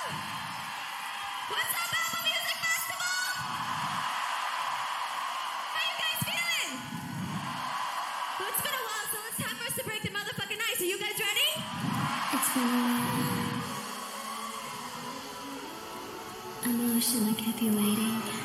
What's up, Apple Music Festival? How you guys feeling? Well, it's been a while, so it's time for us to break the motherfucking ice. Are you guys ready? It's been a while. I'm Ocean, I kept you waiting.